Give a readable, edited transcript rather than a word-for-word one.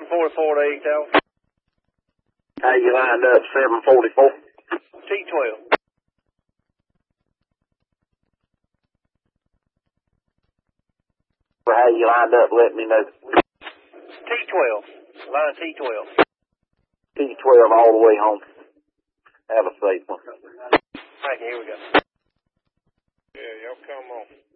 744 to Egg Tower. How you lined up, 744? T12. How you lined up, let me know. T12. Line T12. T12 all the way home. Have a safe one. Thank you, here we go. Yeah, y'all come on.